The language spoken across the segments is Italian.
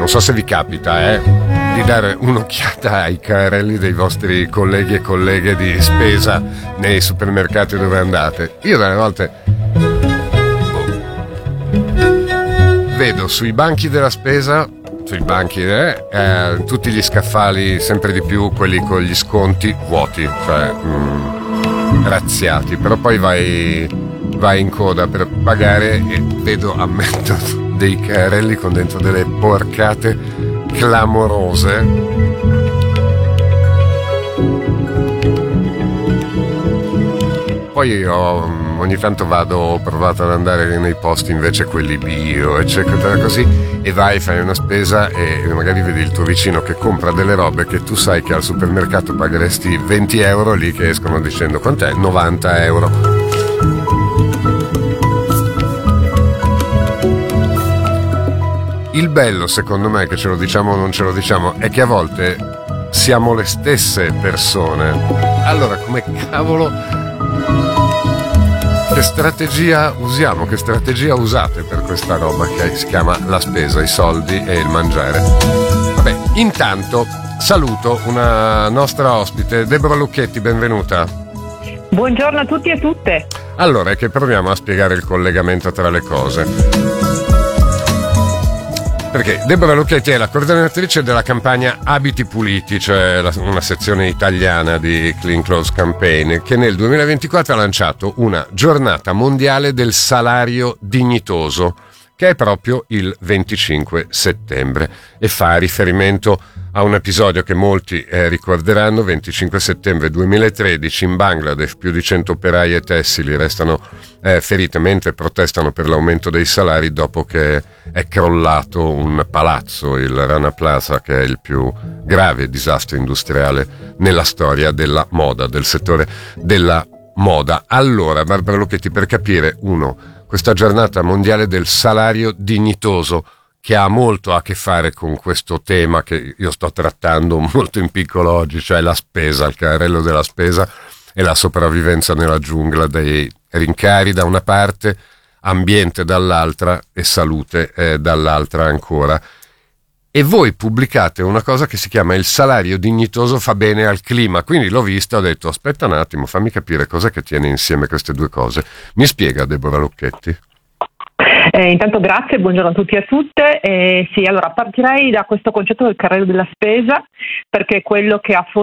non so se vi capita, di dare un'occhiata ai carrelli dei vostri colleghi e colleghe di spesa nei supermercati dove andate. Io delle volte vedo sui banchi della spesa, tutti gli scaffali, sempre di più quelli con gli sconti vuoti, cioè razziati, però poi vai in coda per pagare e vedo, ammetto, dei carrelli con dentro delle porcate clamorose. Poi io ogni tanto ho provato ad andare nei posti invece quelli bio, eccetera, così, e fai una spesa e magari vedi il tuo vicino che compra delle robe che tu sai che al supermercato pagheresti 20 euro, lì che escono dicendo quant'è? 90 euro. Il bello, secondo me, che ce lo diciamo o non ce lo diciamo, è che a volte siamo le stesse persone. Allora, come cavolo, che strategia usiamo, che strategia usate per questa roba che si chiama la spesa, i soldi e il mangiare? Vabbè, intanto saluto una nostra ospite, Deborah Lucchetti, benvenuta. Buongiorno a tutti e tutte. Allora, è che proviamo a spiegare il collegamento tra le cose. Perché Deborah Lucchetti è la coordinatrice della campagna Abiti Puliti, cioè una sezione italiana di Clean Clothes Campaign, che nel 2024 ha lanciato una giornata mondiale del salario dignitoso, che è proprio il 25 settembre e fa riferimento a un episodio che molti ricorderanno. 25 settembre 2013 in Bangladesh più di 100 operai e tessili restano ferite mentre protestano per l'aumento dei salari dopo che è crollato un palazzo, il Rana Plaza, che è il più grave disastro industriale nella storia della moda, del settore della moda. Allora, Barbara Lucchetti, per capire, questa giornata mondiale del salario dignitoso, che ha molto a che fare con questo tema che io sto trattando molto in piccolo oggi, cioè la spesa, il carrello della spesa e la sopravvivenza nella giungla dei rincari da una parte, ambiente dall'altra e salute dall'altra ancora. E voi pubblicate una cosa che si chiama il salario dignitoso fa bene al clima, quindi l'ho vista e ho detto aspetta un attimo, fammi capire cos'è che tiene insieme queste due cose. Mi spiega, Deborah Lucchetti? Intanto grazie, buongiorno a tutti e a tutte. Sì, allora partirei da questo concetto del carrello della spesa, perché è quello che ha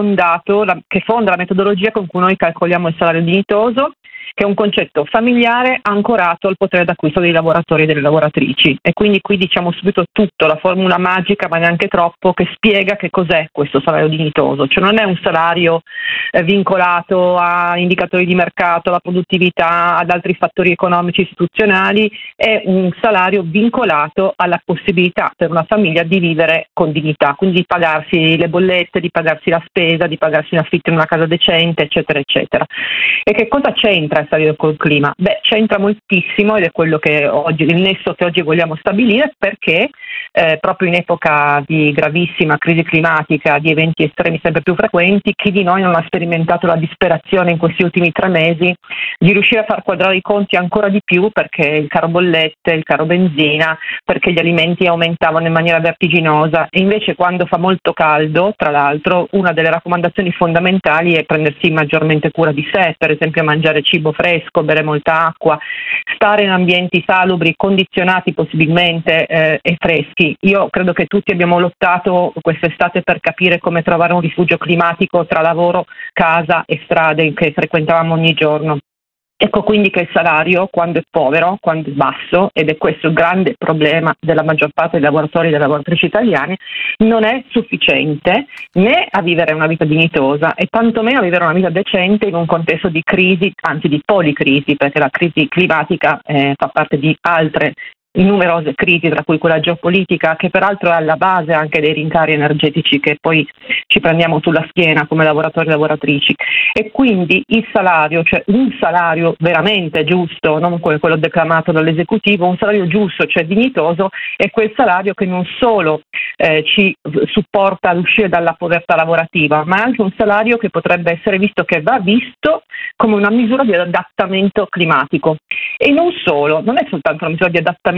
che fonda la metodologia con cui noi calcoliamo il salario dignitoso, che è un concetto familiare ancorato al potere d'acquisto dei lavoratori e delle lavoratrici. E quindi qui diciamo subito tutto, la formula magica, ma neanche troppo, che spiega che cos'è questo salario dignitoso. Cioè non è un salario vincolato a indicatori di mercato, alla produttività, ad altri fattori economici istituzionali, è un salario vincolato alla possibilità per una famiglia di vivere con dignità, quindi di pagarsi le bollette, di pagarsi la spesa, di pagarsi un affitto in una casa decente, eccetera, eccetera. E che cosa c'entra il salario col clima? Beh, c'entra moltissimo ed è quello che oggi, il nesso che oggi vogliamo stabilire, perché proprio in epoca di gravissima crisi climatica, di eventi estremi sempre più frequenti, chi di noi non ha sperimentato la disperazione in questi ultimi 3 mesi di riuscire a far quadrare i conti ancora di più, perché il caro bollette, il caro benzina, perché gli alimenti aumentavano in maniera vertiginosa. E invece quando fa molto caldo, tra l'altro, una delle raccomandazioni fondamentali è prendersi maggiormente cura di sé, per esempio mangiare cibo fresco, bere molta acqua, stare in ambienti salubri, condizionati possibilmente e freschi. Io credo che tutti abbiamo lottato quest'estate per capire come trovare un rifugio climatico tra lavoro, casa e strade che frequentavamo ogni giorno. Ecco quindi che il salario, quando è povero, quando è basso, ed è questo il grande problema della maggior parte dei lavoratori e delle lavoratrici italiane, non è sufficiente né a vivere una vita dignitosa e tantomeno a vivere una vita decente in un contesto di crisi, anzi di policrisi, perché la crisi climatica fa parte di altre numerose crisi, tra cui quella geopolitica, che peraltro è alla base anche dei rincari energetici che poi ci prendiamo sulla schiena come lavoratori e lavoratrici. E quindi il salario, cioè un salario veramente giusto, non come quello declamato dall'esecutivo, un salario giusto, cioè dignitoso, è quel salario che non solo ci supporta ad uscire dalla povertà lavorativa, ma è anche un salario che potrebbe essere visto, che va visto come una misura di adattamento climatico. E non solo, non è soltanto una misura di adattamento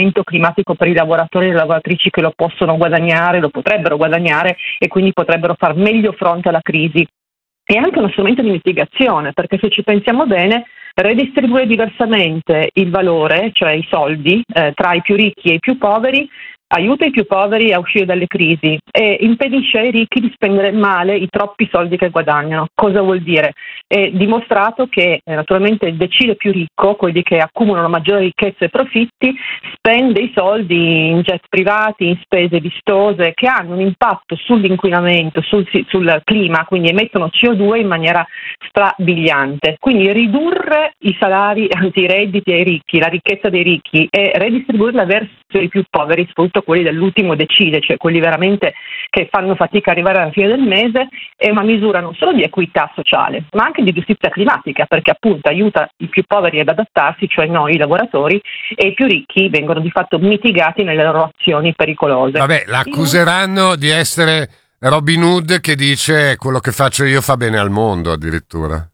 cambiamento climatico per i lavoratori e le lavoratrici che lo possono guadagnare, lo potrebbero guadagnare e quindi potrebbero far meglio fronte alla crisi. È anche uno strumento di mitigazione, perché se ci pensiamo bene, redistribuire diversamente il valore, cioè i soldi, tra i più ricchi e i più poveri, aiuta i più poveri a uscire dalle crisi e impedisce ai ricchi di spendere male i troppi soldi che guadagnano. Cosa vuol dire? È dimostrato che naturalmente il decile più ricco, quelli che accumulano maggiori ricchezze e profitti, spende i soldi in jet privati, in spese vistose che hanno un impatto sull'inquinamento, sul clima, quindi emettono CO2 in maniera strabiliante. Quindi ridurre i salari, anzi i redditi ai ricchi, la ricchezza dei ricchi e redistribuirla verso i più poveri, soprattutto quelli dell'ultimo decile, cioè quelli veramente che fanno fatica ad arrivare alla fine del mese, è una misura non solo di equità sociale, ma anche di giustizia climatica, perché appunto aiuta i più poveri ad adattarsi, cioè noi i lavoratori, e i più ricchi vengono di fatto mitigati nelle loro azioni pericolose. Vabbè, l'accuseranno di essere Robin Hood che dice quello che faccio io fa bene al mondo addirittura.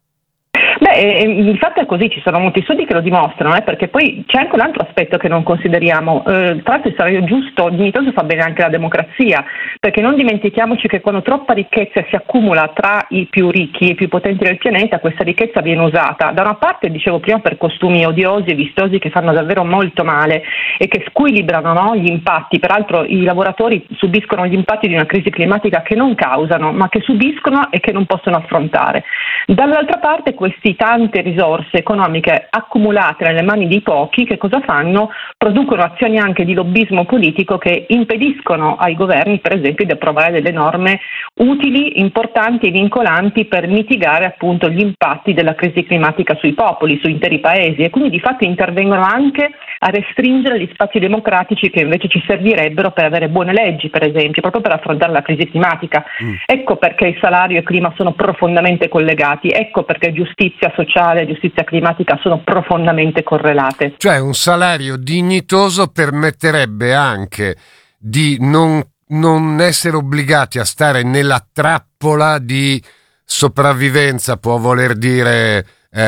Infatti è così, ci sono molti studi che lo dimostrano, perché poi c'è anche un altro aspetto che non consideriamo. Tra l'altro il salario giusto, dignitoso, fa bene anche la democrazia, perché non dimentichiamoci che quando troppa ricchezza si accumula tra i più ricchi e i più potenti del pianeta, questa ricchezza viene usata da una parte, dicevo prima, per costumi odiosi e vistosi che fanno davvero molto male e che squilibrano, no, gli impatti. Peraltro i lavoratori subiscono gli impatti di una crisi climatica che non causano, ma che subiscono e che non possono affrontare. Dall'altra parte queste tante risorse economiche accumulate nelle mani di pochi, che cosa fanno? Producono azioni anche di lobbismo politico che impediscono ai governi, per esempio, di approvare delle norme utili, importanti e vincolanti per mitigare appunto gli impatti della crisi climatica sui popoli, su interi paesi, e quindi di fatto intervengono anche a restringere gli spazi democratici che invece ci servirebbero per avere buone leggi, per esempio, proprio per affrontare la crisi climatica. Ecco perché il salario e il clima sono profondamente collegati, ecco perché giustizia sociale e giustizia climatica sono profondamente correlate. Cioè un salario dignitoso permetterebbe anche di non essere obbligati a stare nella trappola di sopravvivenza, può voler dire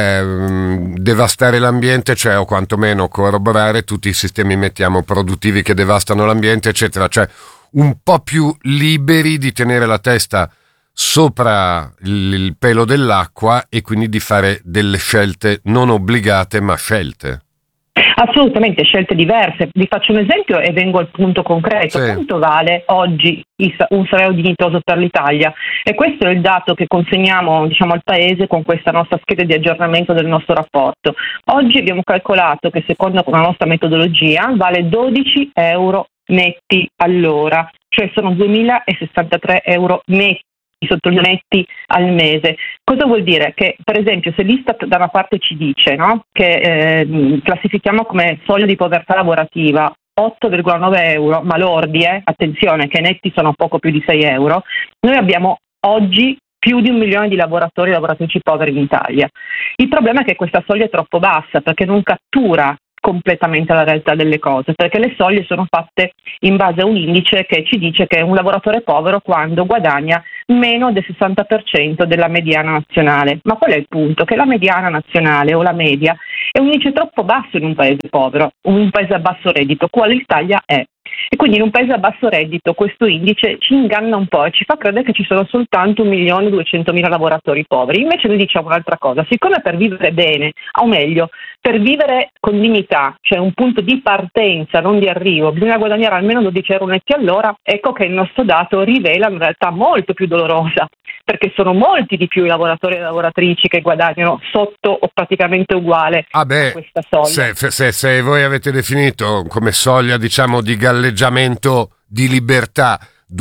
devastare l'ambiente, cioè o quantomeno corroborare tutti i sistemi, mettiamo, produttivi che devastano l'ambiente, eccetera, cioè un po' più liberi di tenere la testa sopra il pelo dell'acqua e quindi di fare delle scelte non obbligate ma scelte. Assolutamente, scelte diverse. Vi faccio un esempio e vengo al punto concreto. Sì. Quanto vale oggi un salario dignitoso per l'Italia? E questo è il dato che consegniamo, diciamo, al Paese con questa nostra scheda di aggiornamento del nostro rapporto. Oggi abbiamo calcolato che secondo la nostra metodologia vale 12 euro netti all'ora, cioè sono 2.063 euro netti, sottolineo netti, al mese. Cosa vuol dire? Che per esempio se l'Istat da una parte ci dice, no, che classifichiamo come soglia di povertà lavorativa 8,9 euro, ma lordi, attenzione, che netti sono poco più di 6 euro, noi abbiamo oggi più di 1 milione di lavoratori e lavoratrici poveri in Italia. Il problema è che questa soglia è troppo bassa perché non cattura completamente la realtà delle cose, perché le soglie sono fatte in base a un indice che ci dice che è un lavoratore povero quando guadagna meno del 60% della mediana nazionale. Ma qual è il punto? Che la mediana nazionale o la media è un indice troppo basso in un paese povero, un paese a basso reddito, quale l'Italia è. E quindi in un paese a basso reddito questo indice ci inganna un po' e ci fa credere che ci sono soltanto 1.200.000 lavoratori poveri. Invece noi diciamo un'altra cosa: siccome per vivere bene, o meglio, per vivere con dignità, cioè un punto di partenza, non di arrivo, bisogna guadagnare almeno 12 euro netti all'ora, ecco che il nostro dato rivela una realtà molto più dolorosa, perché sono molti di più i lavoratori e le lavoratrici che guadagnano sotto o praticamente uguale a questa soglia. Se voi avete definito come soglia, diciamo, di galleggiamento di libertà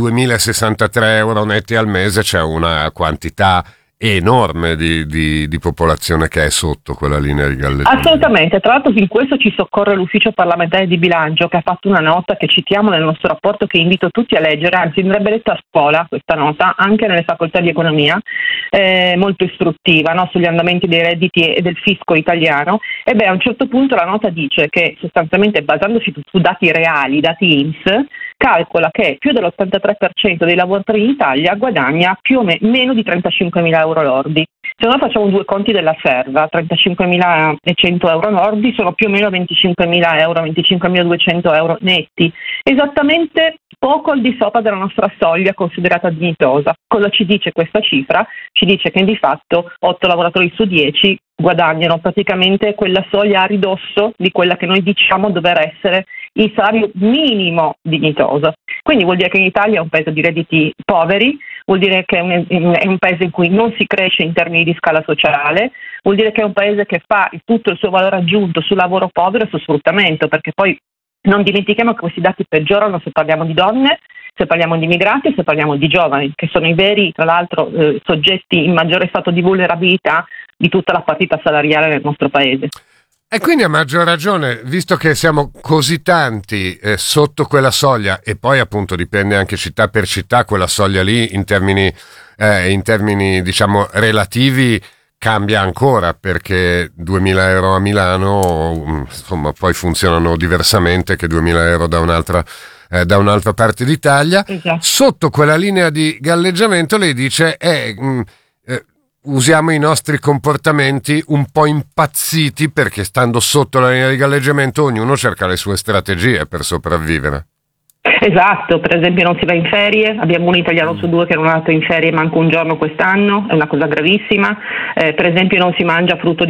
2.063 euro netti al mese, c'è una quantità enorme di popolazione che è sotto quella linea di galleggiamento. Assolutamente, tra l'altro in questo ci soccorre l'ufficio parlamentare di bilancio, che ha fatto una nota che citiamo nel nostro rapporto, che invito tutti a leggere, anzi andrebbe letta a scuola questa nota, anche nelle facoltà di economia, molto istruttiva, no, sugli andamenti dei redditi e del fisco italiano. E a un certo punto la nota dice che sostanzialmente, basandosi su dati reali, dati INPS, calcola che più dell'83% dei lavoratori in Italia guadagna più o meno di 35.000 euro lordi. Se noi facciamo due conti della serva, 35.100 euro lordi sono più o meno 25.000 euro, 25.200 euro netti, esattamente poco al di sopra della nostra soglia considerata dignitosa. Cosa ci dice questa cifra? Ci dice che di fatto 8 lavoratori su 10 guadagnano praticamente quella soglia a ridosso di quella che noi diciamo dover essere il salario minimo dignitoso. Quindi vuol dire che in Italia è un paese di redditi poveri, vuol dire che è un paese in cui non si cresce in termini di scala sociale, vuol dire che è un paese che fa tutto il suo valore aggiunto sul lavoro povero e sul sfruttamento, perché poi non dimentichiamo che questi dati peggiorano se parliamo di donne, se parliamo di immigrati e se parliamo di giovani, che sono i veri, tra l'altro, soggetti in maggiore stato di vulnerabilità di tutta la partita salariale nel nostro paese. E quindi a maggior ragione, visto che siamo così tanti sotto quella soglia, e poi appunto dipende anche città per città, quella soglia lì in termini diciamo relativi cambia ancora, perché 2.000 euro a Milano insomma poi funzionano diversamente che 2.000 euro da un'altra parte d'Italia. Esatto. Sotto quella linea di galleggiamento lei dice usiamo i nostri comportamenti un po' impazziti, perché stando sotto la linea di galleggiamento ognuno cerca le sue strategie per sopravvivere. Esatto, per esempio non si va in ferie, abbiamo un italiano su due che non è andato in ferie manco un giorno quest'anno, è una cosa gravissima. Per esempio non si mangia frutta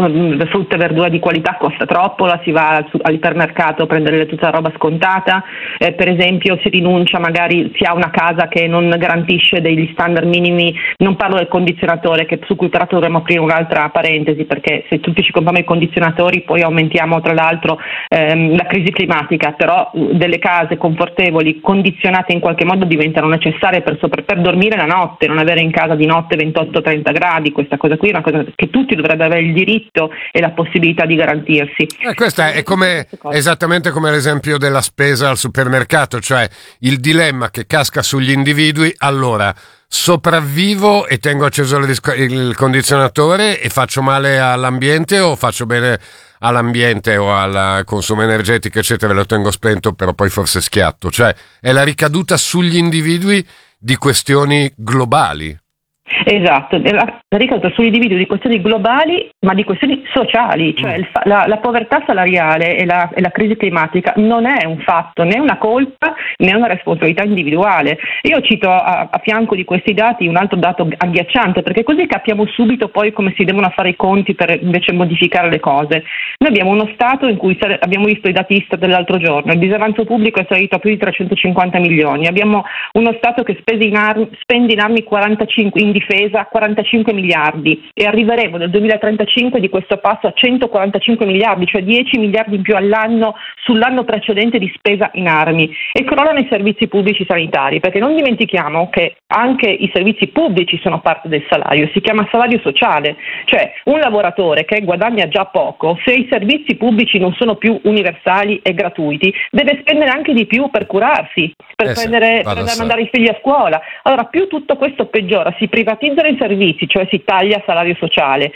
e verdura di qualità, costa troppo, si va all'ipermercato a prendere tutta la roba scontata. Per esempio si rinuncia, magari si ha una casa che non garantisce degli standard minimi, non parlo del condizionatore, su cui peraltro dovremmo aprire un'altra parentesi, perché se tutti ci compriamo i condizionatori poi aumentiamo tra l'altro la crisi climatica, però delle case confortevoli, condizionate in qualche modo, diventano necessarie per dormire la notte, non avere in casa di notte 28-30 gradi. Questa cosa qui è una cosa che tutti dovrebbero avere il diritto e la possibilità di garantirsi. Questa è esattamente come l'esempio della spesa al supermercato, cioè il dilemma che casca sugli individui. Allora, sopravvivo e tengo acceso il condizionatore e faccio male all'ambiente, o faccio bene all'ambiente o al consumo energetico eccetera, lo tengo spento però poi forse schiatto? Cioè è la ricaduta sugli individui di questioni globali. Esatto, la ricaduta sugli individui di questioni globali, ma di questioni sociali, cioè la povertà salariale e la crisi climatica non è un fatto, né una colpa né una responsabilità individuale. Io cito a fianco di questi dati un altro dato agghiacciante, perché così capiamo subito poi come si devono fare i conti per invece modificare le cose. Noi abbiamo uno Stato in cui abbiamo visto i dati Istat dell'altro giorno, il disavanzo pubblico è salito a più di 350 milioni, abbiamo uno Stato che spende in armi 45, in difesa 45 miliardi, e arriveremo nel 2035 di questo passo a 145 miliardi, cioè 10 miliardi in più all'anno sull'anno precedente di spesa in armi, e crollano i servizi pubblici sanitari, perché non dimentichiamo che anche i servizi pubblici sono parte del salario, si chiama salario sociale, cioè un lavoratore che guadagna già poco, se i servizi pubblici non sono più universali e gratuiti, deve spendere anche di più per curarsi, per mandare i figli a scuola. Allora più tutto questo peggiora, si privatizzano i servizi, cioè si taglia salario sociale,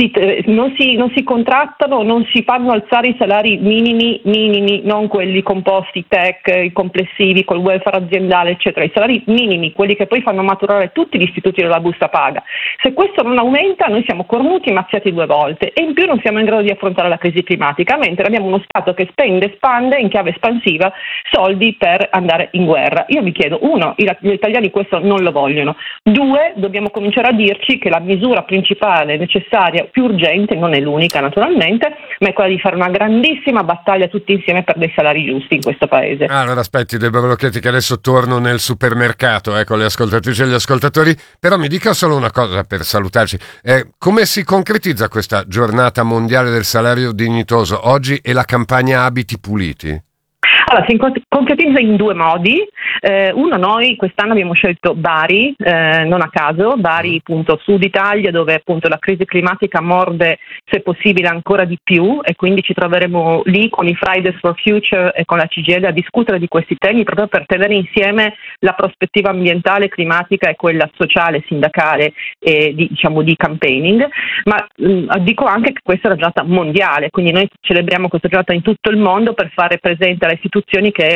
non si contrattano, non si fanno alzare i salari minimi, non quelli composti tech, i complessivi col welfare aziendale eccetera, i salari minimi, quelli che poi fanno maturare tutti gli istituti della busta paga. Se questo non aumenta noi siamo cornuti e mazziati due volte, e in più non siamo in grado di affrontare la crisi climatica, mentre abbiamo uno Stato che espande in chiave espansiva soldi per andare in guerra. Io mi chiedo, uno, gli italiani questo non lo vogliono, due, dobbiamo cominciare a dirci che la misura principale, necessaria, più urgente, non è l'unica naturalmente, ma è quella di fare una grandissima battaglia tutti insieme per dei salari giusti in questo paese. Allora aspetti Deborah Blocchetti, che adesso torno nel supermercato con le ascoltatrici e gli ascoltatori, però mi dica solo una cosa per salutarci: come si concretizza questa giornata mondiale del salario dignitoso oggi e la campagna Abiti Puliti? Allora, si concretizza in due modi. Uno, noi quest'anno abbiamo scelto Bari, non a caso, Bari appunto Sud Italia, dove appunto la crisi climatica morde se possibile ancora di più, e quindi ci troveremo lì con i Fridays for Future e con la CGIL a discutere di questi temi, proprio per tenere insieme la prospettiva ambientale, climatica e quella sociale, sindacale e di campaigning. Ma dico anche che questa è la giornata mondiale, quindi noi celebriamo questa giornata in tutto il mondo per fare presente alle istituzioni che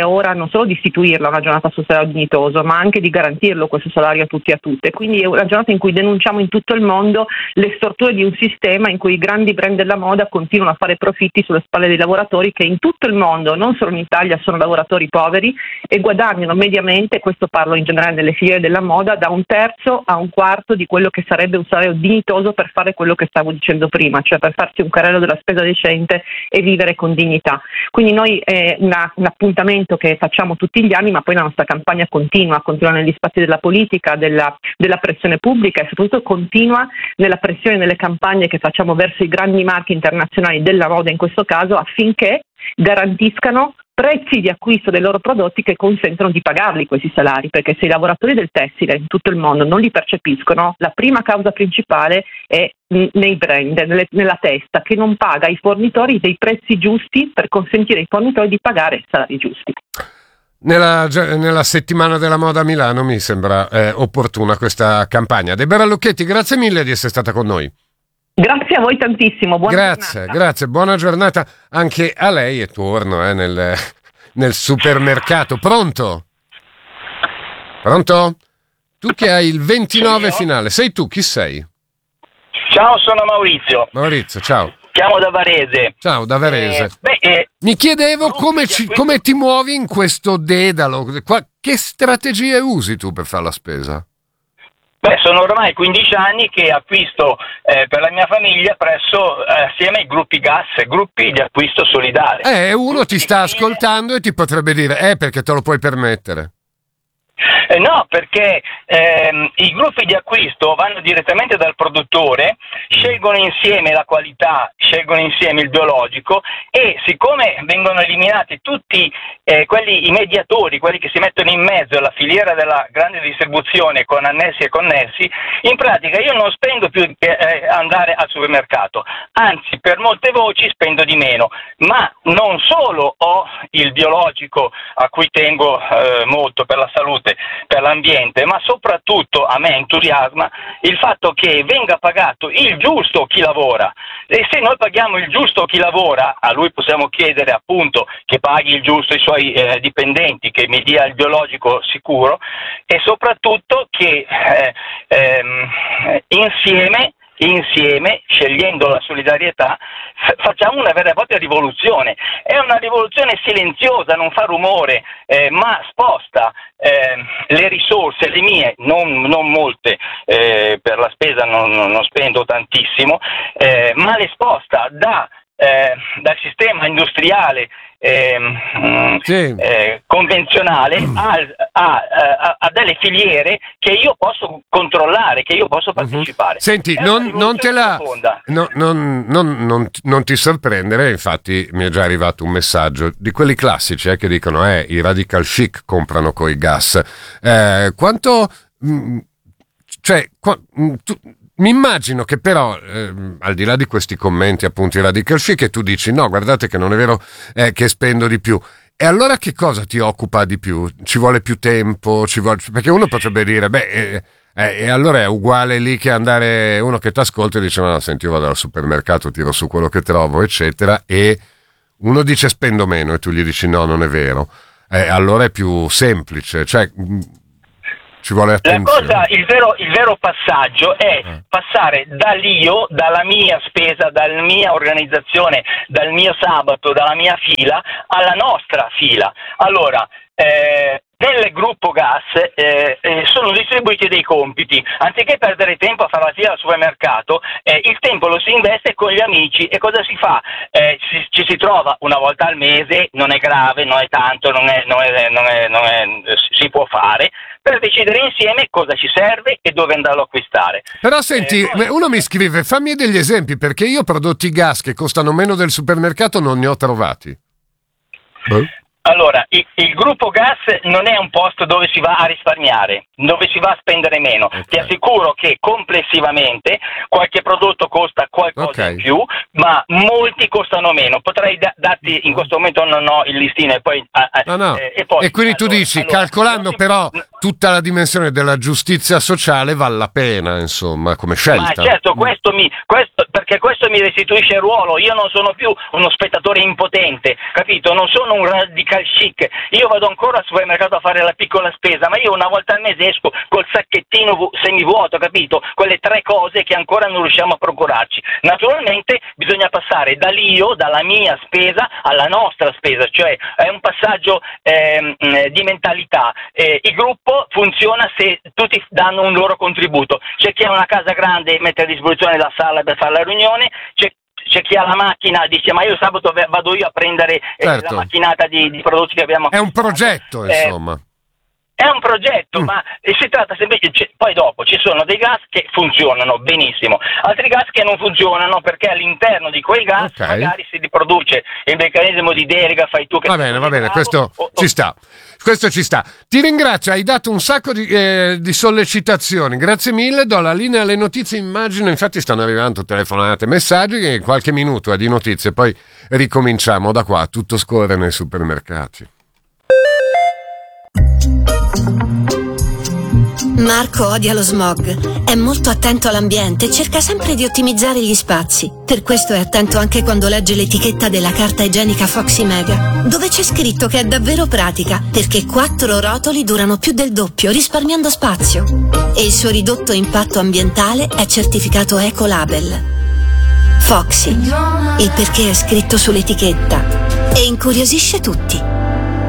ora non solo di istituirla una giornata sul salario dignitoso, ma anche di garantirlo questo salario a tutti e a tutte. Quindi è una giornata in cui denunciamo in tutto il mondo le storture di un sistema in cui i grandi brand della moda continuano a fare profitti sulle spalle dei lavoratori che in tutto il mondo, non solo in Italia, sono lavoratori poveri e guadagnano mediamente, questo parlo in generale delle filiere della moda, da 1/3 a 1/4 di quello che sarebbe un salario dignitoso per fare quello che stavo dicendo prima, cioè per farsi un carrello della spesa decente e vivere con dignità. Quindi noi è un appuntamento che facciamo tutti gli anni, ma poi la nostra campagna continua negli spazi della politica, della pressione pubblica e soprattutto continua nella pressione nelle campagne che facciamo verso i grandi marchi internazionali della moda in questo caso, affinché garantiscano prezzi di acquisto dei loro prodotti che consentono di pagarli questi salari, perché se i lavoratori del tessile in tutto il mondo non li percepiscono, la prima causa principale è nei brand, nella testa, che non paga ai fornitori dei prezzi giusti per consentire ai fornitori di pagare salari giusti. Nella settimana della moda a Milano mi sembra opportuna questa campagna. Deborah Lucchetti, grazie mille di essere stata con noi. Grazie a voi tantissimo, buona giornata. Grazie, buona giornata anche a lei e torno nel supermercato. Pronto? Tu che hai il 29 finale, sei tu, chi sei? Ciao, sono Maurizio. Maurizio, ciao. Chiamo da Varese. Ciao, da Varese. Mi chiedevo come ti muovi in questo dedalo, che strategie usi tu per fare la spesa? Sono ormai 15 anni che acquisto per la mia famiglia assieme ai gruppi gas, gruppi di acquisto solidale. Uno ti sta ascoltando e ti potrebbe dire, perché te lo puoi permettere. No, perché i gruppi di acquisto vanno direttamente dal produttore, scelgono insieme la qualità, scelgono insieme il biologico e siccome vengono eliminati tutti i mediatori, quelli che si mettono in mezzo alla filiera della grande distribuzione con annessi e connessi, in pratica io non spendo più che andare al supermercato, anzi per molte voci spendo di meno, ma non solo ho il biologico a cui tengo molto per la salute, per l'ambiente, ma soprattutto a me entusiasma il fatto che venga pagato il giusto chi lavora, e se noi paghiamo il giusto chi lavora, a lui possiamo chiedere appunto che paghi il giusto i suoi dipendenti, che mi dia il biologico sicuro e soprattutto che insieme, scegliendo la solidarietà, facciamo una vera e propria rivoluzione. È una rivoluzione silenziosa, non fa rumore, ma sposta le risorse, le mie, non molte, per la spesa non spendo tantissimo, ma le sposta dal sistema industriale convenzionale a delle filiere che io posso controllare, che io posso partecipare. Senti, non ti sorprendere, infatti mi è già arrivato un messaggio di quelli classici che dicono i radical chic comprano coi gas. Mi immagino che però, al di là di questi commenti appunto i radical chic, che tu dici no, guardate che non è vero che spendo di più. E allora che cosa ti occupa di più? Ci vuole più tempo? Perché uno potrebbe dire, e allora è uguale lì che andare uno che ti ascolta e dice no, senti, io vado al supermercato, tiro su quello che trovo, eccetera, e uno dice spendo meno e tu gli dici no, non è vero. Allora è più semplice, cioè... Ci vuole attenzione. Il vero passaggio è passare dalla mia spesa, dalla mia organizzazione, dal mio sabato, dalla mia fila, alla nostra fila. Allora, nel gruppo gas sono distribuiti dei compiti, anziché perdere tempo a fare la fila al supermercato, il tempo lo si investe con gli amici e cosa si fa? Ci si trova una volta al mese, non è grave, non è tanto, si può fare, per decidere insieme cosa ci serve e dove andarlo a acquistare. Però senti, uno mi scrive, fammi degli esempi, perché io prodotti gas che costano meno del supermercato non ne ho trovati. Allora, il gruppo gas non è un posto dove si va a risparmiare, dove si va a spendere meno. Okay. Ti assicuro che complessivamente qualche prodotto costa qualcosa in più, ma molti costano meno. Potrei darti, in questo momento non ho il listino e poi... E quindi tu dici, calcolando però tutta la dimensione della giustizia sociale vale la pena, insomma, come scelta. Ma certo, perché questo mi restituisce il ruolo. Io non sono più uno spettatore impotente, capito? Non sono un radical chic. Io vado ancora al supermercato a fare la piccola spesa, ma io una volta al mese esco col sacchettino semivuoto, capito? Quelle 3 cose che ancora non riusciamo a procurarci. Naturalmente bisogna passare dalla mia spesa alla nostra spesa, cioè è un passaggio di mentalità. Il gruppo funziona se tutti danno un loro contributo. C'è chi ha una casa grande e mette a disposizione la sala per fare la riunione, c'è chi ha la macchina, dice ma io sabato vado io a prendere la macchinata di prodotti che abbiamo acquistato. È un progetto, insomma. È un progetto, ma si tratta semplicemente. Poi dopo ci sono dei gas che funzionano benissimo, altri gas che non funzionano perché all'interno di quei gas magari si riproduce il meccanismo di delega, fai tu che va bene, questo ci sta. Questo ci sta. Ti ringrazio, hai dato un sacco di sollecitazioni. Grazie mille, do la linea alle notizie, immagino, infatti stanno arrivando telefonate, messaggi, qualche minuto di notizie, poi ricominciamo da qua, tutto scorre nei supermercati. Marco odia lo smog, è molto attento all'ambiente e cerca sempre di ottimizzare gli spazi. Per questo è attento anche quando legge l'etichetta della carta igienica Foxy Mega, dove c'è scritto che è davvero pratica, perché 4 rotoli durano più del doppio, risparmiando spazio. E il suo ridotto impatto ambientale è certificato Ecolabel. Foxy, il perché è scritto sull'etichetta e incuriosisce tutti.